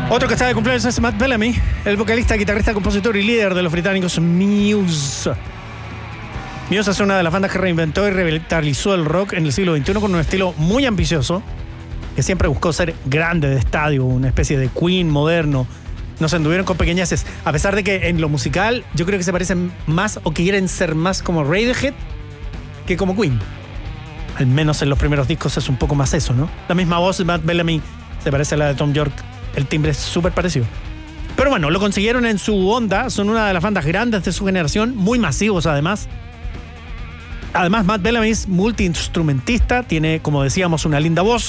Otro que está de cumpleaños es Matt Bellamy, el vocalista, guitarrista, compositor y líder de los británicos Muse. Muse es una de las bandas que reinventó y revitalizó el rock en el siglo XXI con un estilo muy ambicioso, que siempre buscó ser grande de estadio, una especie de Queen moderno. No se anduvieron con pequeñaces, a pesar de que en lo musical yo creo que se parecen más o quieren ser más como Radiohead que como Queen. Al menos en los primeros discos es un poco más eso, ¿no? La misma voz de Matt Bellamy se parece a la de Tom York, el timbre es súper parecido. Pero bueno, lo consiguieron en su onda, son una de las bandas grandes de su generación, muy masivos además. Además, Matt Bellamy es multiinstrumentista, tiene, como decíamos, una linda voz.